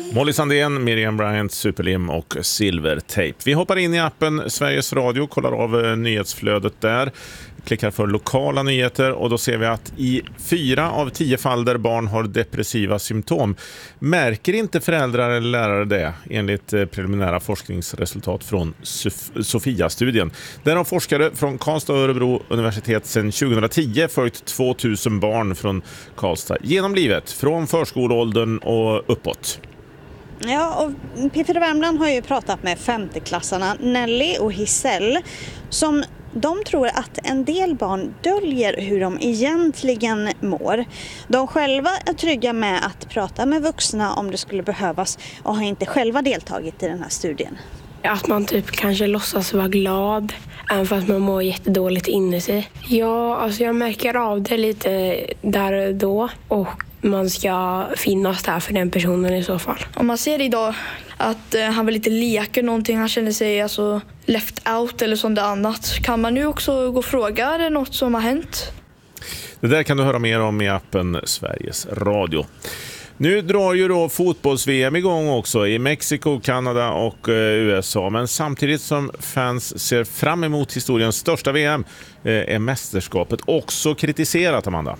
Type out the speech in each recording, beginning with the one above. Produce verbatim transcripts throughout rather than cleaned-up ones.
Molly Sandén, Miriam Bryant, Superlim och Silvertape. Vi hoppar in i appen Sveriges Radio, kollar av nyhetsflödet där. Klickar för lokala nyheter och då ser vi att i fyra av tio fall där barn har depressiva symptom märker inte föräldrar eller lärare det, enligt preliminära forskningsresultat från Sofia-studien. Där har forskare från Karlstad och Örebro universitet sedan tjugohundratio följt tvåtusen barn från Karlstad genom livet, från förskoleåldern och uppåt. Ja, och P fyra Värmland har ju pratat med femteklassarna Nelly och Hisell som de tror att en del barn döljer hur de egentligen mår. De själva är trygga med att prata med vuxna om det skulle behövas och har inte själva deltagit i den här studien. Att man typ kanske låtsas vara glad även fast man mår jättedåligt inne sig. Ja, alltså jag märker av det lite där och då och man ska finnas där för den personen i så fall. Om man ser idag att eh, han vill inte leka någonting, han känner sig alltså left out eller sånt annat. Kan man nu också gå och fråga, är det något som har hänt? Det där kan du höra mer om i appen Sveriges Radio. Nu drar ju då fotbolls-V M igång också i Mexiko, Kanada och eh, U S A. Men samtidigt som fans ser fram emot historiens största V M eh, är mästerskapet också kritiserat, Amanda.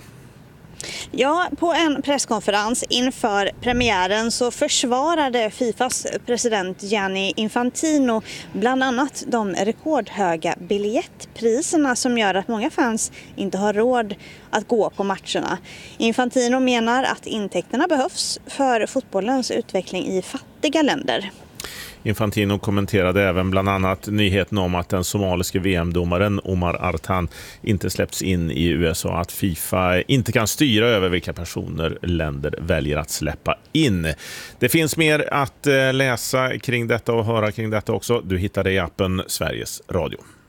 Ja, på en presskonferens inför premiären så försvarade Fifas president Gianni Infantino bland annat de rekordhöga biljettpriserna som gör att många fans inte har råd att gå på matcherna. Infantino menar att intäkterna behövs för fotbollens utveckling i fattiga länder. Infantino kommenterade även bland annat nyheten om att den somaliske V M-domaren Omar Artan inte släppts in i U S A, att FIFA inte kan styra över vilka personer länder väljer att släppa in. Det finns mer att läsa kring detta och höra kring detta också. Du hittar det i appen Sveriges Radio.